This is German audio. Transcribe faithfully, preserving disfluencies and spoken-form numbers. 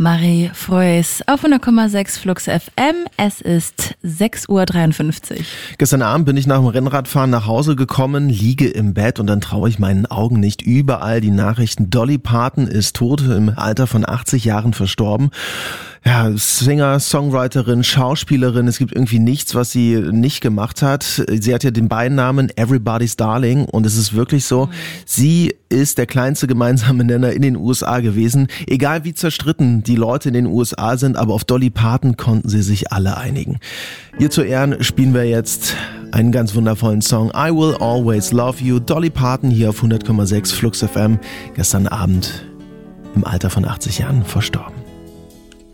Marie Freuss auf hundert Komma sechs Flux F M. Es ist sechs Uhr dreiundfünfzig. Gestern Abend bin ich nach dem Rennradfahren nach Hause gekommen, liege im Bett und dann traue ich meinen Augen nicht. Überall die Nachrichten. Dolly Parton ist tot, im Alter von achtzig Jahren verstorben. Ja, Singer, Songwriterin, Schauspielerin, es gibt irgendwie nichts, was sie nicht gemacht hat. Sie hat ja den Beinamen Everybody's Darling und es ist wirklich so, mhm. sie ist der kleinste gemeinsame Nenner in den U S A gewesen. Egal wie zerstritten die Leute in den U S A sind, aber auf Dolly Parton konnten sie sich alle einigen. Ihr zu Ehren spielen wir jetzt einen ganz wundervollen Song, I Will Always Love You, Dolly Parton hier auf hundert Komma sechs Flux F M, gestern Abend im Alter von achtzig Jahren verstorben.